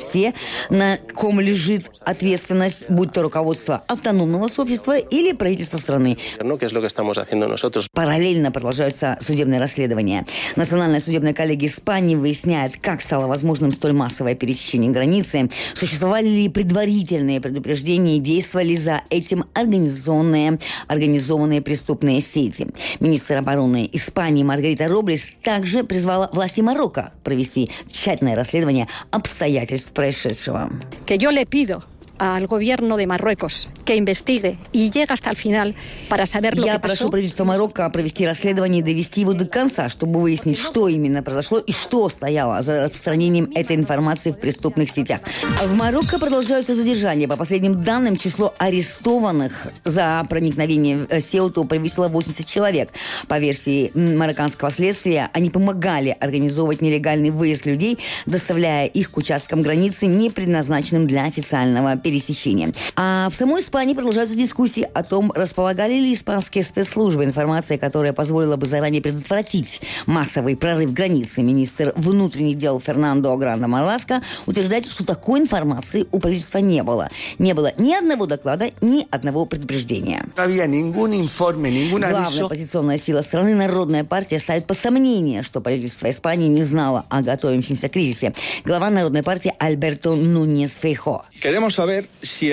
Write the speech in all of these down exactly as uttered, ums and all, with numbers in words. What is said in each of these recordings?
все, на ком лежит ответственность, будь то руководство автономного сообщества или правительство страны. Параллельно продолжаются судебные расследования. Национальная судебная коллегия Испании выясняет, как стало возможным столь массовое пересечение границы, существовали ли предварительные предупреждения и действовали ли за этим организованные, организованные преступные сети. Министр обороны Испании Маргарита Роблес также призвала власти Марокко провести тщательное расследование обстоятельств происшедшего. al gobierno de Marruecos que investigue y llegue hasta el final para saber lo Я que pasó. прошу правительство Марокко провести расследование и довести его до конца, чтобы выяснить, что именно произошло и что стояло за распространением этой информации в преступных сетях. В Марокко продолжаются задержания. По последним данным, число арестованных за проникновение в Сеуту превысило восемьдесят человек. По версии марокканского следствия, они помогали организовывать нелегальный выезд людей, доставляя их к участкам границы, не предназначенным для официального пересечения. А в самой Испании продолжаются дискуссии о том, располагали ли испанские спецслужбы информацией, которая позволила бы заранее предотвратить массовый прорыв границы. Министр внутренних дел Фернандо Гранда Марласко утверждает, что такой информации у правительства не было. Не было ни одного доклада, ни одного предупреждения. Главная оппозиционная сила страны, Народная партия, ставит под сомнение, что правительство Испании не знало о готовящемся кризисе. Глава Народной партии Альберто Нуньес Фейхоа. Мы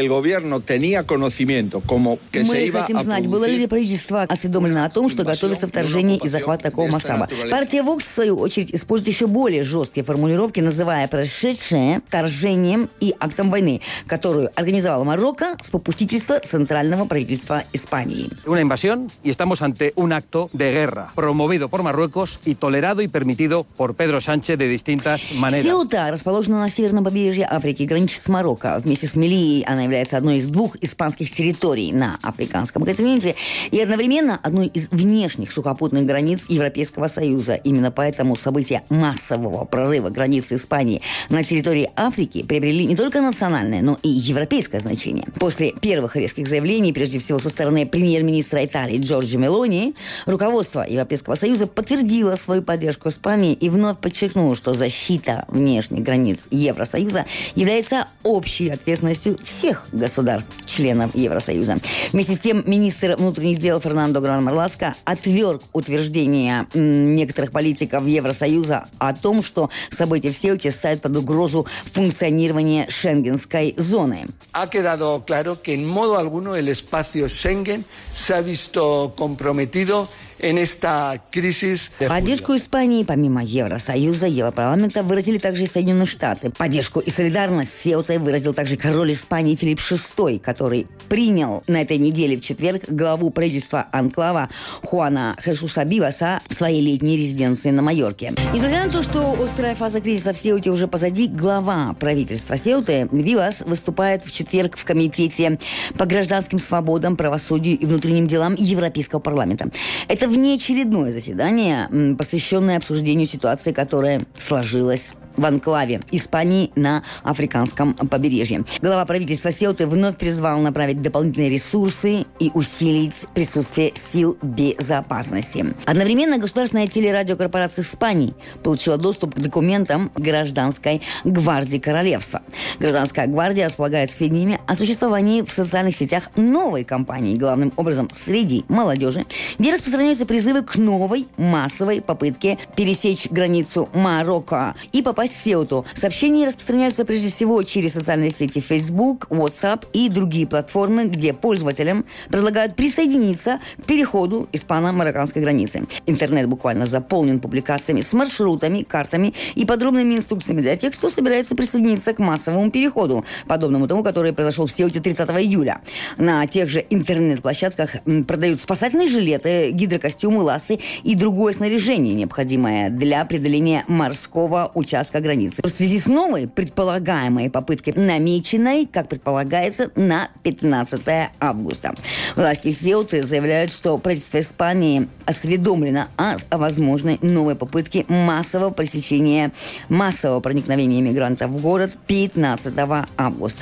хотим знать, было ли правительство осведомлено о том, что готовится вторжение и захват такого масштаба. Партия Вокс, в свою очередь, использует еще более жесткие формулировки, называя происшедшее вторжением и актом войны, которую организовала Марокко с попустительства центрального правительства Испании. Una invasión y estamos ante un acto de guerra promovido por Marruecos y tolerado y permitido por Pedro Sánchez de distintas maneras. Сеута расположена на северном побережье Африки, граничит с Марокко. Вместе с Мелией она является одной из двух испанских территорий на африканском континенте и одновременно одной из внешних сухопутных границ Европейского Союза. Именно поэтому события массового прорыва границы Испании на территории Африки приобрели не только национальное, но и европейское значение. После первых резких заявлений, прежде всего со стороны премьер-министра Италии Джорджо Мелони, руководство Европейского Союза подтвердило свою поддержку Испании и вновь подчеркнуло, что защита внешних границ Евросоюза является общей ответственностью всех государств-членов Евросоюза. Вместе с тем, министр внутренних дел Фернандо Гранда Марласко отверг утверждения м, некоторых политиков Евросоюза о том, что события в Сеуте ставят под угрозу функционирование шенгенской зоны. Ha quedado claro que en modo alguno el espacio Schengen se ha visto comprometido en esta crisis de Поддержку Испании, помимо Евросоюза, Европарламента, выразили также и Соединенные Штаты. Поддержку и солидарность с Сеутой выразил также король Испании Филипп шестой, который принял на этой неделе в четверг главу правительства анклава Хуана Хесуса Биваса в своей летней резиденции на Майорке. Несмотря на то, что острая фаза кризиса в Сеуте уже позади, глава правительства Сеуты Бивас выступает в четверг в Комитете по гражданским свободам, правосудию и внутренним делам Европейского парламента. Это внеочередное заседание, посвященное обсуждению ситуации, которая сложилась в анклаве Испании на африканском побережье. Глава правительства Сеуты вновь призвал направить дополнительные ресурсы и усилить присутствие сил безопасности. Одновременно государственная телерадиокорпорация Испании получила доступ к документам Гражданской гвардии королевства. Гражданская гвардия располагает сведениями о существовании в социальных сетях новой кампании, главным образом среди молодежи, где распространяются призывы к новой массовой попытке пересечь границу Марокко и попасть в Сеуту. Сообщения распространяются прежде всего через социальные сети Facebook, WhatsApp и другие платформы, где пользователям предлагают присоединиться к переходу испано-марокканской границы. Интернет буквально заполнен публикациями с маршрутами, картами и подробными инструкциями для тех, кто собирается присоединиться к массовому переходу, подобному тому, который произошел в Сеуте тридцатого июля. На тех же интернет-площадках продают спасательные жилеты, гидрокостюмы, ласты и другое снаряжение, необходимое для преодоления морского участка границы. В связи с новой предполагаемой попыткой, намеченной, как предполагается, на пятнадцатое августа. Власти Сеуты заявляют, что правительство Испании осведомлено о, о возможной новой попытке массового пресечения, массового проникновения иммигрантов в город пятнадцатого августа.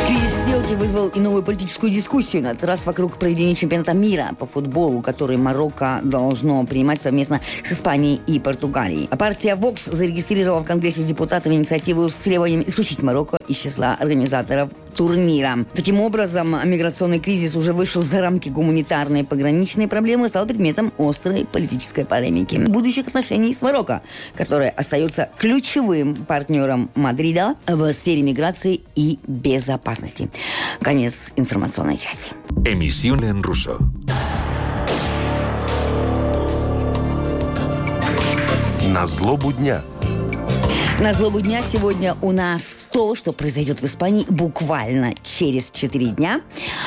Кризис Сеуты вызвал и новую политическую дискуссию, на этот раз вокруг проведения чемпионата мира по футболу, который Марокко должно принимать совместно с Испанией и Португалией. А партия Вокс зарегистрировала в Конгрессе депутатов инициативу с требованием исключить Марокко из числа организаторов турнира. Таким образом, миграционный кризис уже вышел за рамки гуманитарной и пограничной проблемы и стал предметом острой политической полемики будущих отношений с Марокко, которое остается ключевым партнером Мадрида в сфере миграции и безопасности. Конец информационной части. Emisión en ruso. На злобу дня. На злобу дня сегодня у нас то, что произойдет в Испании буквально через четыре дня,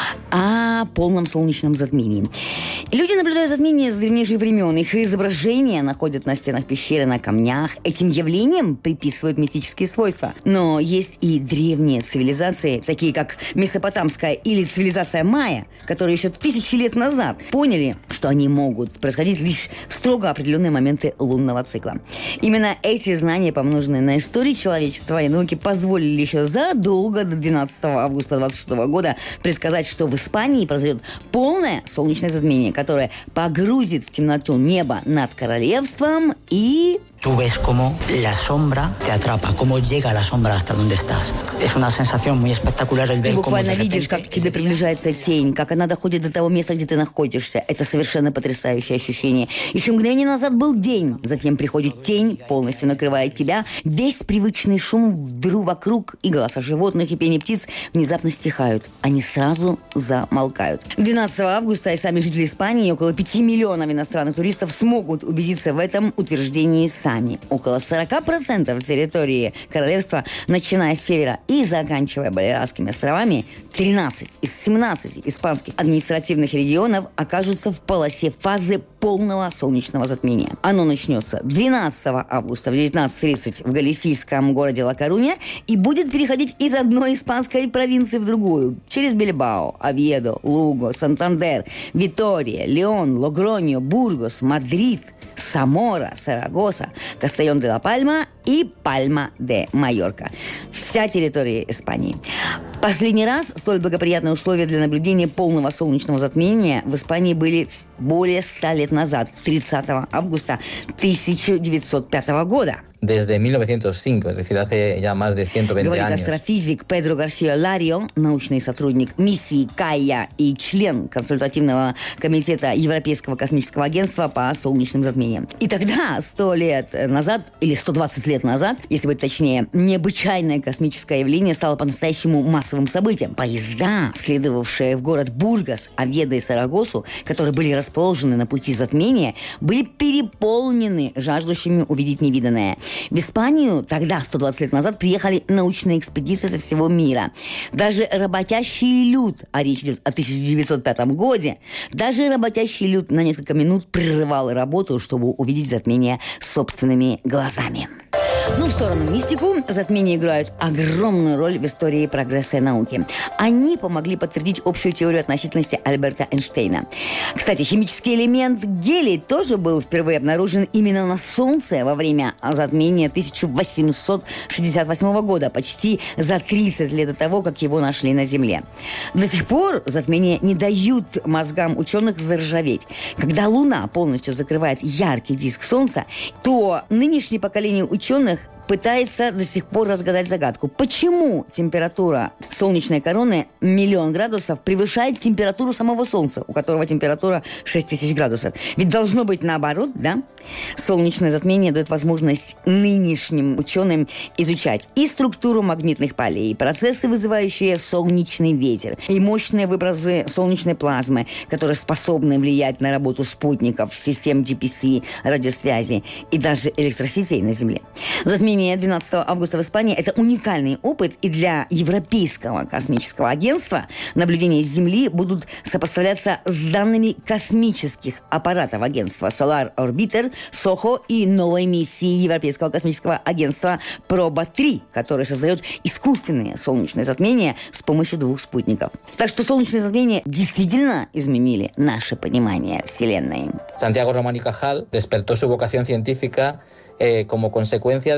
о полном солнечном затмении. Люди наблюдают затмение с древнейших времен. Их изображения находят на стенах пещеры, на камнях. Этим явлениям приписывают мистические свойства. Но есть и древние цивилизации, такие как Месопотамская или цивилизация майя, которые еще тысячи лет назад поняли, что они могут происходить лишь в строго определенные моменты лунного цикла. Именно эти знания, помноженные на истории человечества и науки, позволили еще задолго до двенадцатого августа двадцать шестого года предсказать, что в Испании произойдет полное солнечное затмение, которое погрузит в темноту небо над королевством и... Tú ves cómo la sombra te atrapa, cómo llega la sombra hasta donde estás. Es una sensación muy espectacular el ver Ты cómo de буквально repente... видишь, как к тебе приближается тень, как она доходит до того места, где ты находишься. Это совершенно потрясающее ощущение. Еще мгновение назад был день, затем приходит тень, полностью накрывает тебя. Весь привычный шум вдруг вокруг и голоса животных, и пение птиц внезапно стихают. Они сразу замолкают. двенадцатого августа и сами жители Испании, около пяти миллионов иностранных туристов, смогут убедиться в этом утверждении сами. Около сорок процентов территории королевства, начиная с севера и заканчивая Балиарскими островами, тринадцать из семнадцати испанских административных регионов окажутся в полосе фазы полного солнечного затмения. Оно начнется двенадцатого августа в девятнадцать тридцать в галисийском городе Ла-Коруня и будет переходить из одной испанской провинции в другую, через Бильбао, Овьедо, Луго, Сантандер, Витория, Леон, Логроньо, Бургос, Мадрид, Самора, Сарагоса, Кастельон-де-ла-Пальма и Пальма-де-Майорка. Вся территория Испании. Последний раз столь благоприятные условия для наблюдения полного солнечного затмения в Испании были более ста лет назад, тридцатого августа тысяча девятьсот пятого года. Desde mil novecientos cinco, es decir, hace ya más de ciento veinte Говорит años. астрофизик Педро Гарсиа Ларио, научный сотрудник миссии Кайя и член консультативного комитета Европейского космического агентства по солнечным затмениям. И тогда, сто лет назад, или сто двадцать лет назад, если быть точнее, необычайное космическое явление стало по-настоящему массовым событием. Поезда, следовавшие в город Бургос, Овьедо и Сарагосу, которые были расположены на пути затмения, были переполнены жаждущими увидеть невиданное. В Испанию тогда, сто двадцать лет назад, приехали научные экспедиции со всего мира. Даже работящий люд, а речь идет о тысяча девятьсот пятом годе, даже работящий люд на несколько минут прерывал работу, чтобы увидеть затмение собственными глазами. Ну, в сторону мистику, затмения играют огромную роль в истории прогресса и науки. Они помогли подтвердить общую теорию относительности Альберта Эйнштейна. Кстати, химический элемент гелий тоже был впервые обнаружен именно на Солнце во время затмения тысяча восемьсот шестьдесят восьмого года, почти за тридцать лет до того, как его нашли на Земле. До сих пор затмения не дают мозгам ученых заржаветь. Когда Луна полностью закрывает яркий диск Солнца, то нынешнее поколение ученых пытается до сих пор разгадать загадку. Почему температура солнечной короны миллион градусов превышает температуру самого Солнца, у которого температура шесть тысяч градусов? Ведь должно быть наоборот, да? Солнечное затмение дает возможность нынешним ученым изучать и структуру магнитных полей, и процессы, вызывающие солнечный ветер, и мощные выбросы солнечной плазмы, которые способны влиять на работу спутников, систем джи пи эс, радиосвязи и даже электросетей на Земле. Затмение двенадцатого августа в Испании – это уникальный опыт, и для Европейского космического агентства наблюдения с Земли будут сопоставляться с данными космических аппаратов агентства Solar Orbiter, сохо и новой миссии Европейского космического агентства проба три, которая создает искусственные солнечные затмения с помощью двух спутников. Так что солнечные затмения действительно изменили наше понимание Вселенной. Santiago Román y Cajal despertó su vocación científica eh, como consecuencia de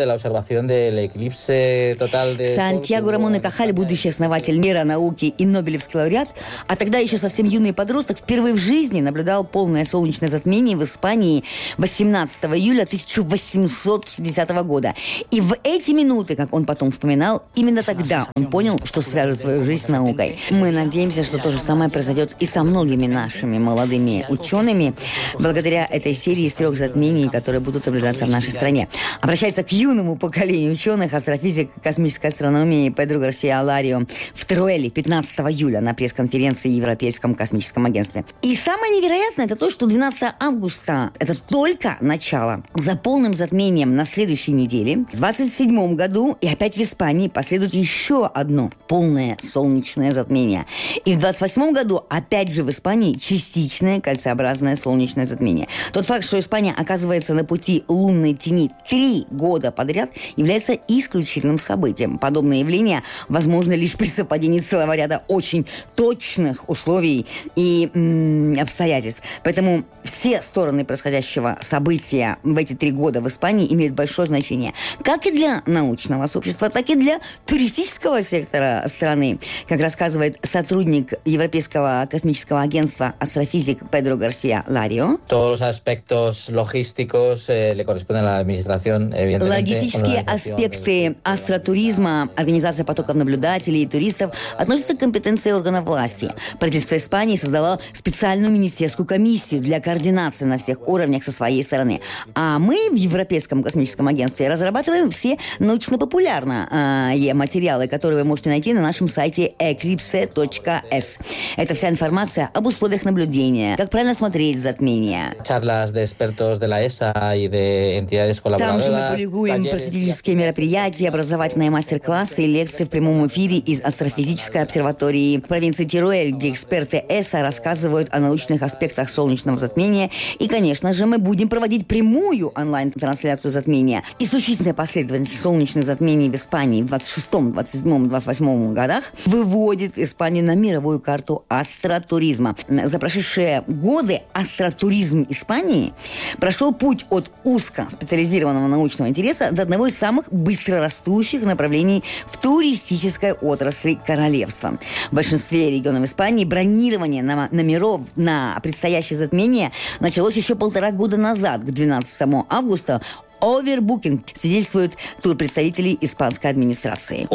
de la observación del eclipse total de... Сантьяго Рамон и Кахаль, будущий основатель мира науки и Нобелевский лауреат, а тогда еще совсем юный подросток, впервые в жизни наблюдал полное солнечное затмение в Испании восемнадцатого июля тысяча восемьсот шестидесятого года. И в эти минуты, как он потом вспоминал, именно тогда он понял, что свяжет свою жизнь с наукой. Мы надеемся, что то же самое произойдет и со многими нашими молодыми учеными, благодаря этой серии из трех затмений, которые будут наблюдаться в нашей стране. Обращается к юному поколению ученых астрофизик космической астрономии Педро Гарсия Ларио в Теруэле пятнадцатого июля на пресс-конференции в Европейском космическом агентстве. И самое невероятное это то, что двенадцатого августа это только начало. За полным затмением на следующей неделе, в двадцать седьмом году, и опять в Испании последует еще одно полное солнечное затмение. И в двадцать восьмом году, опять же в Испании, частичное кольцеобразное солнечное затмение. Тот факт, что Испания оказывается на пути лунной тени три года подряд, является исключительным событием. Подобное явление возможно лишь при совпадении целого ряда очень точных условий и м- обстоятельств. Поэтому все стороны происходящего события в эти три года в Испании имеют большое значение. Как и для научного сообщества, так и для туристического сектора страны. Как рассказывает сотрудник Европейского космического агентства астрофизик Педро Гарсия Ларио. Todos los aspectos logísticos eh, le corresponden a la administración, evidentemente. Логистические аспекты астротуризма, организация потоков наблюдателей и туристов относятся к компетенции органов власти. Правительство Испании создало специальную министерскую комиссию для координации на всех уровнях со своей стороны. А мы в Европейском космическом агентстве разрабатываем все научно-популярные э, материалы, которые вы можете найти на нашем сайте eclipse точка es. Это вся информация об условиях наблюдения, как правильно смотреть затмение. Charlas de expertos de la E S A y de entidades colaboradoras. Там же мы публикуем просветительские мероприятия, образовательные мастер-классы и лекции в прямом эфире из астрофизической обсерватории провинции Теруэль, где эксперты и эс а рассказывают о научных аспектах солнечного затмения. И, конечно же, мы будем проводить прямую онлайн-трансляцию затмения. Исключительная последовательность солнечных затмений в Испании в двадцать шестом, двадцать седьмом, двадцать восьмом годах выводит Испанию на мировую карту астротуризма. За прошедшие годы астротуризм Испании прошел путь от узкоспециализированного научного интереса до одного из самых быстрорастущих направлений в туристической отрасли королевства. В большинстве регионов Испании бронирование номеров на предстоящее затмение началось еще полтора года назад, к двенадцатому августа. Овербукинг, свидетельствуют турпредставители испанской администрации.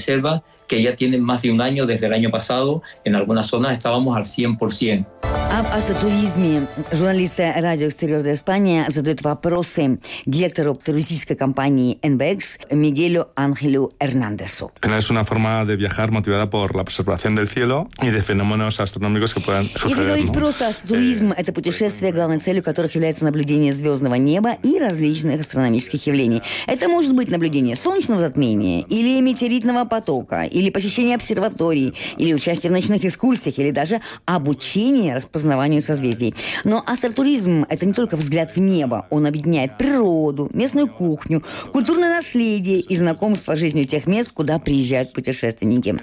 que ya tienen más de un año desde el año pasado. En algunas zonas estábamos al cien por ciento. Об астротуризме журналисты радио «Экстерьор де Испания» задают вопросы директору туристической компании эн бэ икс Мигелю Ángelу Hernándezу. Es una forma de viajar motivada por la observación del cielo y de fenómenos astronómicos que puedan suceder. Если говорить просто, астротуризм – это путешествие, главной целью которых является наблюдение звездного неба и различных астрономических явлений. Это может быть наблюдение солнечного затмения или метеоритного потока, или посещение обсерваторий, или участие в ночных экскурсиях, или даже обучение распознаванию созвездий. Но астротуризм – это не только взгляд в небо. Он объединяет природу, местную кухню, культурное наследие и знакомство с жизнью тех мест, куда приезжают путешественники.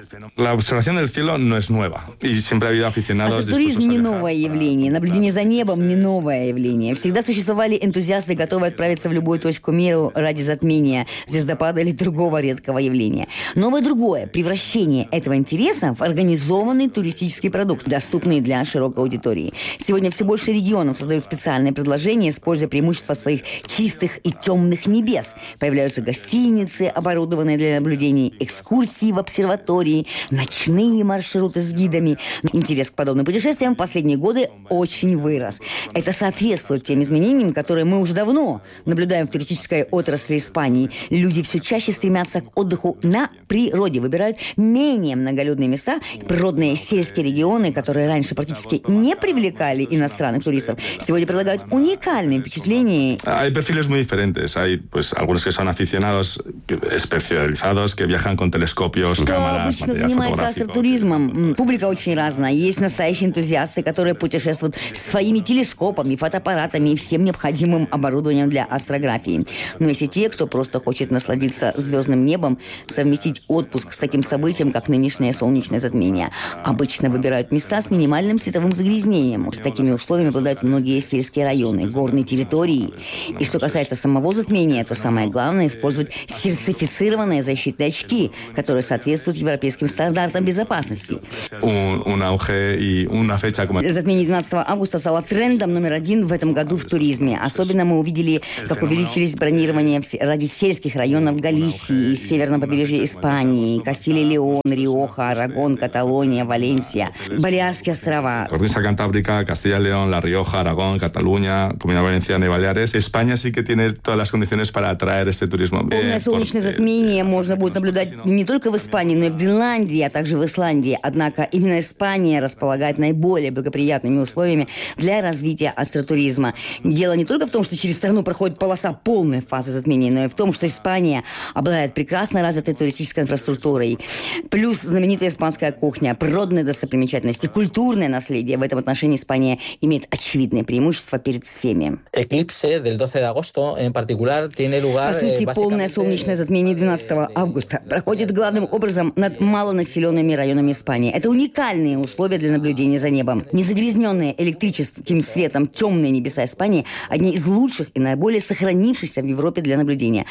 Астротуризм не новое явление. Наблюдение за небом не новое явление. Всегда существовали энтузиасты, готовые отправиться в любую точку мира ради затмения звездопада или другого редкого явления. Новое другое – превращение этого интереса в организованный туристический продукт, доступный для широкой аудитории. Сегодня все больше регионов создают специальные предложения, используя преимущества своих чистых и темных небес. Появляются гостиницы, оборудованные для наблюдений, экскурсии в обсерватории, ночные маршруты с гидами. Интерес к подобным путешествиям в последние годы очень вырос. Это соответствует тем изменениям, которые мы уже давно наблюдаем в туристической отрасли Испании. Люди все чаще стремятся к отдыху на природе, выбирают менее многолюдные места, природные сельские регионы, которые раньше практически не привлекали иностранных туристов, сегодня предлагают уникальные впечатления. Hay perfiles muy diferentes. Hay, pues, algunos que son aficionados especializados, que viajan con telescopios, Кто cámaras, обычно material занимается fotográfico. астротуризмом? Публика очень разная. Есть настоящие энтузиасты, которые путешествуют со своими телескопами, фотоаппаратами и всем необходимым оборудованием для астрографии. Но есть и те, кто просто хочет насладиться звездным небом, совместить отпуск с таким событием, как нынешнее солнечное затмение. Обычно выбирают места с минимальным световым загрязнением, затмением. Уж такими условиями обладают многие сельские районы, горные территории. И что касается самого затмения, то самое главное — использовать сертифицированные защитные очки, которые соответствуют европейским стандартам безопасности. Затмение двенадцатого августа стало трендом номер один в этом году в туризме. Особенно мы увидели, как увеличились бронирования ради сельских районов Галисии, северного побережья Испании, Кастилия-Леон, Риоха, Арагон, Каталония, Валенсия, Балиарские острова. Cornisa Cantábrica, Castilla-León, La Rioja, Aragón, Cataluña, Comunidad Valenciana y Baleares. España sí que tiene todas las condiciones para atraer este turismo. Полное солнечное затмение можно будет наблюдать не только в Испании, но и в Гренландии, а также в Исландии. Однако именно Испания располагает наиболее благоприятными условиями для развития астротуризма. Дело не только в том, что через страну проходит полоса полной фазы затмения, но и в том, что Испания обладает прекрасно развитой туристической инфраструктурой. Плюс знаменитая испанская кухня, природные достопримечательности, культурное наследие. В этом отношении Испания имеет очевидное преимущество перед всеми. По сути, полное солнечное затмение двенадцатого августа проходит главным образом над малонаселенными районами Испании. Это уникальные условия для наблюдения за небом. Незагрязненные электрическим светом темные небеса Испании – одни из лучших и наиболее сохранившихся в Европе для наблюдения.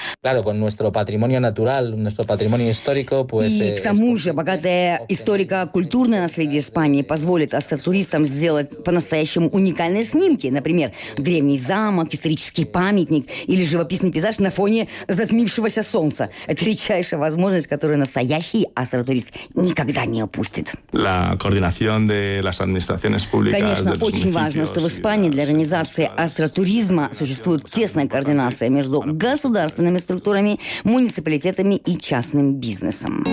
И к тому же богатое историко-культурное наследие Испании позволит астротуристам сделать по-настоящему уникальные снимки. Например, древний замок, исторический памятник или живописный пейзаж на фоне затмившегося солнца. Это редчайшая возможность, которую настоящий астротурист никогда не упустит. Конечно, очень важно, что в Испании для организации астротуризма существует тесная координация между государственными структурами, муниципалитетами и частным бизнесом.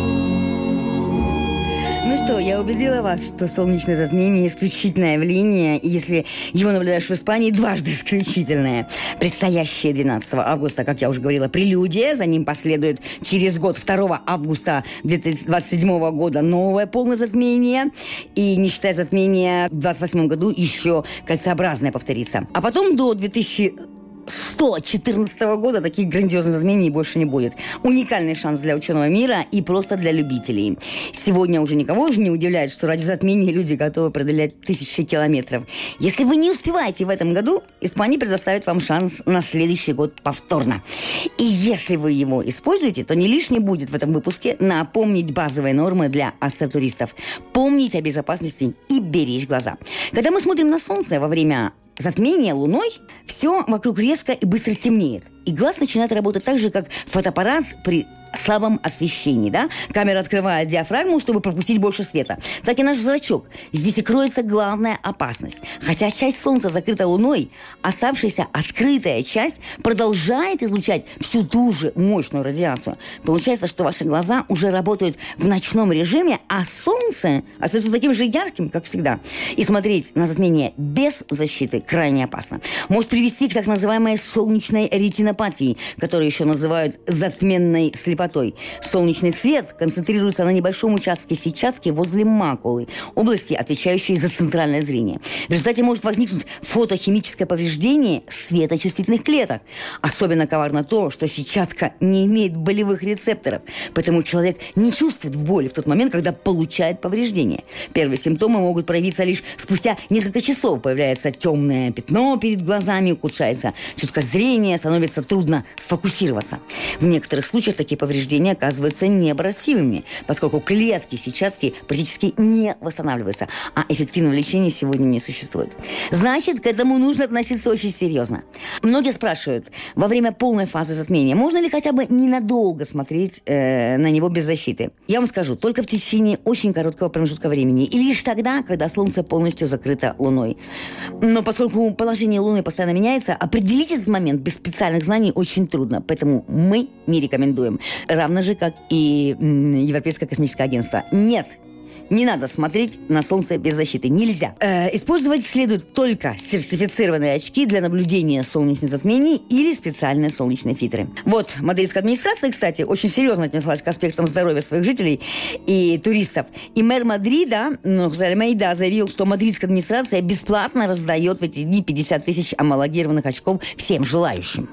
Ну что, я убедила вас, что солнечное затмение – исключительное явление, и если его наблюдаешь в Испании, дважды исключительное. Предстоящее двенадцатого августа, как я уже говорила, прелюдия, за ним последует через год, второго августа две тысячи двадцать седьмого года, новое полное затмение, и, не считая затмения, в двадцать восьмом году еще кольцеобразное повторится. А потом до две тысячи сто четырнадцатого года таких грандиозных затмений больше не будет. Уникальный шанс для ученого мира и просто для любителей. Сегодня уже никого же не удивляет, что ради затмения люди готовы преодолеть тысячи километров. Если вы не успеваете в этом году, Испания предоставит вам шанс на следующий год повторно. И если вы его используете, то не лишне будет в этом выпуске напомнить базовые нормы для астротуристов. Помнить о безопасности и беречь глаза. Когда мы смотрим на Солнце во время затмение луной, все вокруг резко и быстро темнеет. И глаз начинает работать так же, как фотоаппарат при слабом освещении, да? Камера открывает диафрагму, чтобы пропустить больше света. Так и наш зрачок. Здесь и кроется главная опасность. Хотя часть Солнца закрыта Луной, оставшаяся открытая часть продолжает излучать всю ту же мощную радиацию. Получается, что ваши глаза уже работают в ночном режиме, а Солнце остается таким же ярким, как всегда. И смотреть на затмение без защиты крайне опасно. Может привести к так называемой солнечной ретинопатии, которую еще называют затменной слепотой. Солнечный свет концентрируется на небольшом участке сетчатки возле макулы, области, отвечающей за центральное зрение. В результате может возникнуть фотохимическое повреждение светочувствительных клеток. Особенно коварно то, что сетчатка не имеет болевых рецепторов, поэтому человек не чувствует боли в тот момент, когда получает повреждение. Первые симптомы могут проявиться лишь спустя несколько часов. Появляется темное пятно перед глазами, ухудшается чуткость зрения, становится трудно сфокусироваться. В некоторых случаях такие повреждения оказываются необратимыми, поскольку клетки сетчатки практически не восстанавливаются, а эффективного лечения сегодня не существует. Значит, к этому нужно относиться очень серьезно. Многие спрашивают, во время полной фазы затмения можно ли хотя бы ненадолго смотреть э, на него без защиты? Я вам скажу, только в течение очень короткого промежутка времени и лишь тогда, когда Солнце полностью закрыто Луной. Но поскольку положение Луны постоянно меняется, определить этот момент без специальных знаний очень трудно, поэтому мы не рекомендуем. Равно же, как и Европейское космическое агентство. Нет, не надо смотреть на Солнце без защиты. Нельзя. Э, использовать следует только сертифицированные очки для наблюдения солнечных затмений или специальные солнечные фильтры. Вот, мадридская администрация, кстати, очень серьезно отнеслась к аспектам здоровья своих жителей и туристов. И мэр Мадрида, Хосе Альмейда, заявил, что мадридская администрация бесплатно раздает в эти дни пятьдесят тысяч амалогированных очков всем желающим.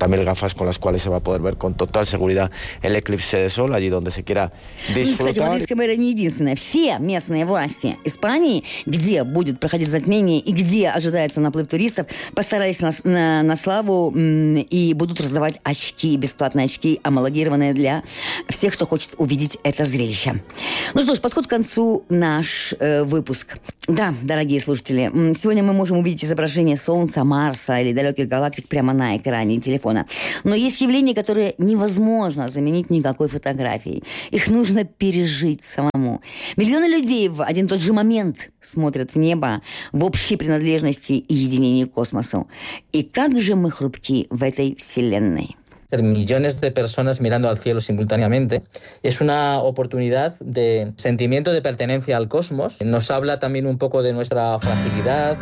Кстати, мадридская мэра не единственная. Все местные местные власти Испании, где будет проходить затмение и где ожидается наплыв туристов, постарались на, на, на славу м, и будут раздавать очки, бесплатные очки, амалогированные для всех, кто хочет увидеть это зрелище. Ну что ж, подходит к концу наш э, выпуск. Да, дорогие слушатели, сегодня мы можем увидеть изображение Солнца, Марса или далеких галактик прямо на экране телефона. Но есть явления, которые невозможно заменить никакой фотографией. Их нужно пережить самому. Миллионы людей в один и тот же момент смотрят в небо в общей принадлежности и единении к космосу. И как же мы хрупки в этой вселенной. Millones de personas mirando al cielo simultáneamente. Es una oportunidad de sentimiento de pertenencia al cosmos. Nos habla también un poco de nuestra fragilidad.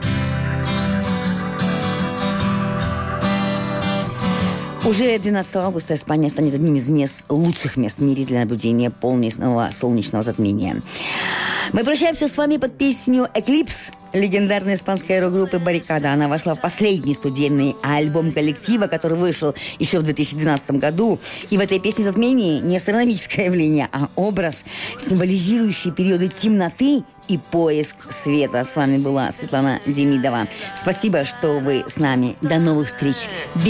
Уже двенадцатого августа Испания станет одним из мест, лучших мест в мире для наблюдения полного солнечного затмения. Мы прощаемся с вами под песню «Эклипс» легендарной испанской рок-группы «Баррикада». Она вошла в последний студийный альбом коллектива, который вышел еще в две тысячи двенадцатом году. И в этой песне затмение не астрономическое явление, а образ, символизирующий периоды темноты и поиск света. С вами была Светлана Демидова. Спасибо, что вы с нами. До новых встреч.